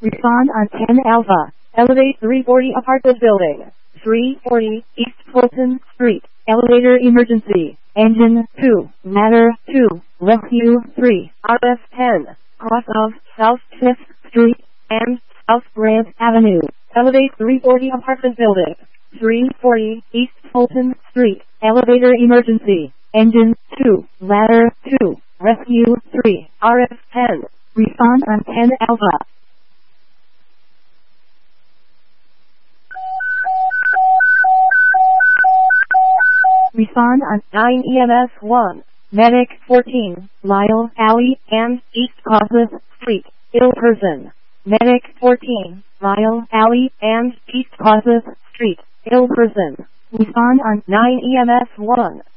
Respond on 10 Alpha. Elevate 340 apartment building. 340 East Fulton Street. Elevator emergency. Engine 2. Ladder 2. Rescue 3. RF 10. Cross of South 5th Street and South Grant Avenue. Elevate 340 apartment building. 340 East Fulton Street. Elevator emergency. Engine 2. Ladder 2. Rescue 3. RF 10. Respond on 10 Alpha. Respond on 9 EMS 1. Medic 14. Lyle Alley and East Causes Street. Ill person. Medic 14. Lyle Alley and East Causes Street. Ill person. Respond on 9 EMS 1.